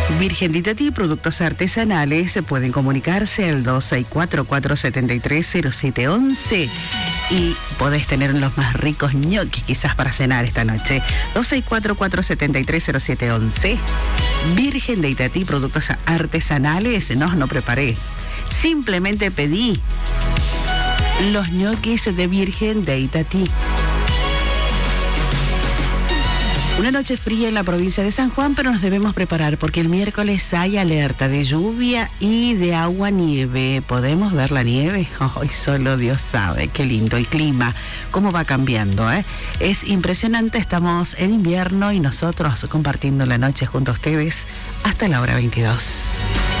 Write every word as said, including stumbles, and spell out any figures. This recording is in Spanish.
Virgen de Itatí, productos artesanales, se pueden comunicarse al dos seis cuatro, cuatro siete tres, cero siete once y podés tener los más ricos ñoquis quizás para cenar esta noche. dos seis cuatro, cuatro siete tres, cero siete once. Virgen de Itatí, productos artesanales, no, no preparé. Simplemente pedí los ñoquis de Virgen de Itatí. Una noche fría en la provincia de San Juan, pero nos debemos preparar porque el miércoles hay alerta de lluvia y de agua-nieve. ¿Podemos ver la nieve? Hoy solo Dios sabe. Qué lindo el clima, cómo va cambiando, ¿eh? Es impresionante, estamos en invierno y nosotros compartiendo la noche junto a ustedes hasta la hora veintidós.